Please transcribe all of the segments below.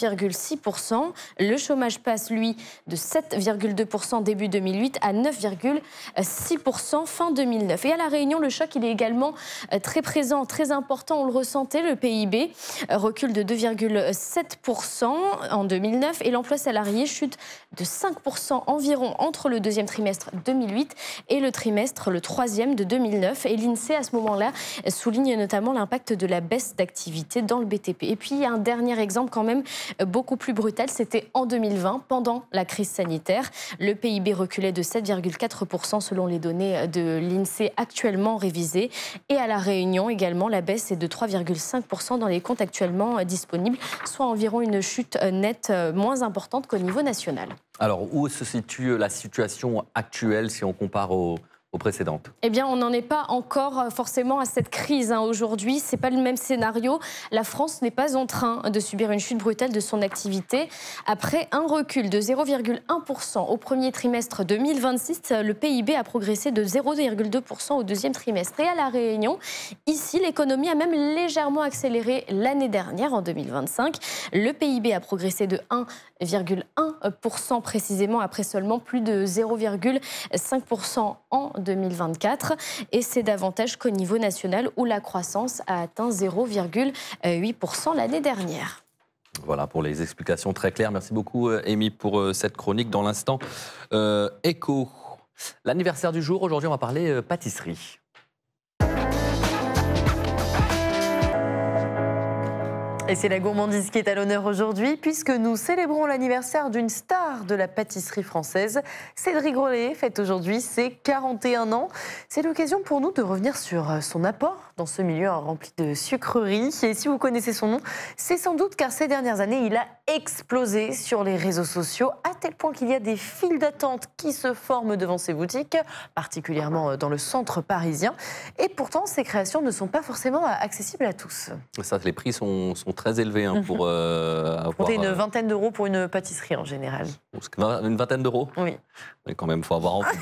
9,6%. Le chômage passe, lui, de 7,2% début 2008 à 9,6% fin 2009. Et à La Réunion, le choc, il est également très présent, très important. On le ressentait, le PIB recule de 2,7% en 2009 et l'emploi salarié chute de 5% environ entre le deuxième trimestre 2008 et le troisième de 2009. Et l'INSEE, à ce moment-là, souligne notamment l'impact de la baisse d'activité dans le BTP. Et puis, il y a un dernier exemple quand même beaucoup plus brutal, c'était en 2020, pendant la crise sanitaire. Le PIB reculait de 7,4% selon les données de l'INSEE actuellement révisées. Et à La Réunion également, la baisse est de 3,5% dans les comptes actuellement disponibles, soit environ une chute nette moins importante qu'au niveau national. Alors, où se situe la situation actuelle si on compare aux précédentes? Eh bien, on n'en est pas encore forcément à cette crise. Aujourd'hui, ce n'est pas le même scénario. La France n'est pas en train de subir une chute brutale de son activité. Après un recul de 0,1% au premier trimestre 2026, le PIB a progressé de 0,2% au deuxième trimestre. Et à La Réunion, ici, l'économie a même légèrement accéléré l'année dernière, en 2025. Le PIB a progressé de 1,1% précisément, après seulement plus de 0,5% en 2024. Et c'est davantage qu'au niveau national où la croissance a atteint 0,8% l'année dernière. Voilà pour les explications très claires. Merci beaucoup, Amy, pour cette chronique. Dans l'instant, Écho. L'anniversaire du jour, aujourd'hui, on va parler pâtisserie. Et c'est la gourmandise qui est à l'honneur aujourd'hui, puisque nous célébrons l'anniversaire d'une star de la pâtisserie française. Cédric Grolet fête aujourd'hui ses 41 ans. C'est l'occasion pour nous de revenir sur son apport dans ce milieu rempli de sucreries. Et si vous connaissez son nom, c'est sans doute car ces dernières années, il a explosé sur les réseaux sociaux, à tel point qu'il y a des files d'attente qui se forment devant ses boutiques, particulièrement dans le centre parisien. Et pourtant, ses créations ne sont pas forcément accessibles à tous. Ça, les prix sont très élevés pour avoir... Comptez une vingtaine d'euros pour une pâtisserie en général. Une vingtaine d'euros? Oui. Mais quand même, il faut avoir envie.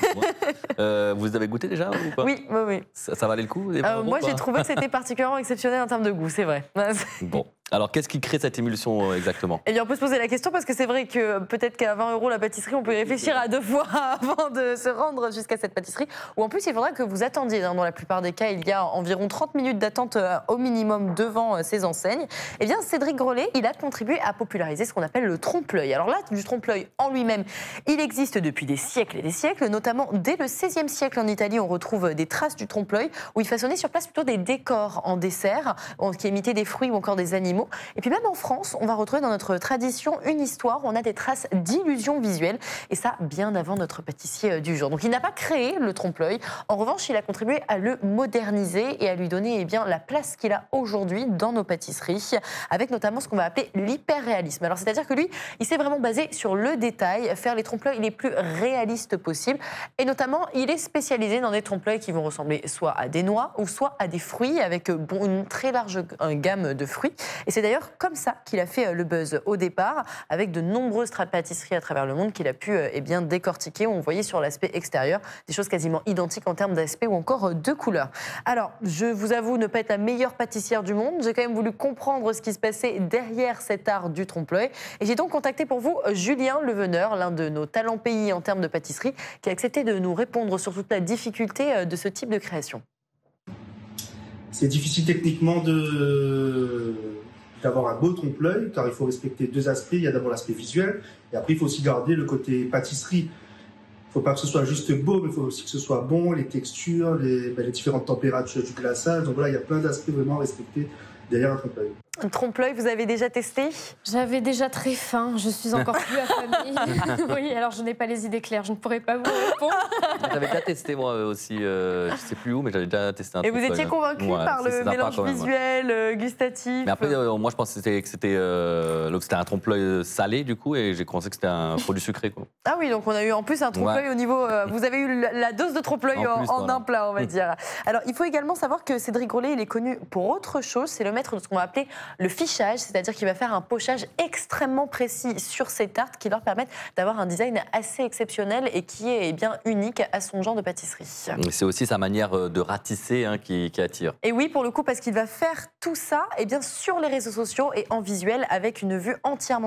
Vous avez goûté déjà ou pas? Oui. Ça valait le coup? Moi, j'ai trouvé que c'était particulièrement exceptionnel en termes de goût, c'est vrai. Bon. Alors, qu'est-ce qui crée cette émulsion exactement? Eh bien, on peut se poser la question parce que c'est vrai que peut-être qu'à 20 € la pâtisserie, on peut y réfléchir à deux fois avant de se rendre jusqu'à cette pâtisserie. Ou en plus, il faudra que vous attendiez. Dans la plupart des cas, il y a environ 30 minutes d'attente au minimum devant ces enseignes. Eh bien, Cédric Grolet, il a contribué à populariser ce qu'on appelle le trompe-l'œil. Alors là, du trompe-l'œil en lui-même, il existe depuis des siècles et des siècles. Notamment, dès le XVIe siècle en Italie, on retrouve des traces du trompe-l'œil où il façonnait sur place plutôt des décors en dessert qui imitaient des fruits ou encore des animaux. Et puis même en France, on va retrouver dans notre tradition une histoire où on a des traces d'illusions visuelles, et ça bien avant notre pâtissier du jour. Donc il n'a pas créé le trompe-l'œil, en revanche il a contribué à le moderniser et à lui donner la place qu'il a aujourd'hui dans nos pâtisseries, avec notamment ce qu'on va appeler l'hyper-réalisme. Alors c'est-à-dire que lui, il s'est vraiment basé sur le détail, faire les trompe-l'œil les plus réalistes possibles, et notamment il est spécialisé dans des trompe-l'œil qui vont ressembler soit à des noix ou soit à des fruits, avec une très large gamme de fruits. Et c'est d'ailleurs comme ça qu'il a fait le buzz au départ, avec de nombreuses pâtisseries à travers le monde qu'il a pu décortiquer. On voyait sur l'aspect extérieur des choses quasiment identiques en termes d'aspect ou encore de couleur. Alors, je vous avoue ne pas être la meilleure pâtissière du monde. J'ai quand même voulu comprendre ce qui se passait derrière cet art du trompe-l'œil. Et j'ai donc contacté pour vous Julien Leveneur, l'un de nos talents pays en termes de pâtisserie, qui a accepté de nous répondre sur toute la difficulté de ce type de création. C'est difficile techniquement d'avoir un beau trompe-l'œil, car il faut respecter deux aspects. Il y a d'abord l'aspect visuel, et après il faut aussi garder le côté pâtisserie. Il ne faut pas que ce soit juste beau, mais il faut aussi que ce soit bon, les textures, les différentes températures du glaçage. Donc voilà, il y a plein d'aspects vraiment à respecter derrière un trompe-l'œil. Un trompe-l'œil, vous avez déjà testé? J'avais déjà très faim, je suis encore plus affamée. Oui, alors je n'ai pas les idées claires, je ne pourrais pas vous répondre. J'avais déjà testé moi aussi, je ne sais plus où, mais j'avais déjà testé un trompe-l'œil. Et vous étiez convaincu par le mélange visuel, gustatif? Mais après, moi je pensais que c'était un trompe-l'œil salé du coup, et j'ai pensé que c'était un produit sucré, quoi. Ah oui, donc on a eu en plus un trompe-l'œil au niveau... vous avez eu la dose de trompe-l'œil en un plat, on va dire. Alors, il faut également savoir que Cédric Grolet, il est connu pour autre chose, c'est le maître de ce qu'on va appeler le fichage, c'est-à-dire qu'il va faire un pochage extrêmement précis sur ses tartes qui leur permettent d'avoir un design assez exceptionnel et qui est bien unique à son genre de pâtisserie. C'est aussi sa manière de ratisser qui attire. Et oui, pour le coup, parce qu'il va faire tout ça sur les réseaux sociaux et en visuel avec une vue entièrement